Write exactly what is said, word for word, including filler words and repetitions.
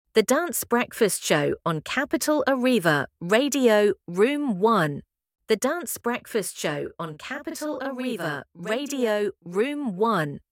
The Dance Breakfast Show on Capital Arriva, Radio, Room one. The Dance Breakfast Show on Capital Arriva, Radio, Room one.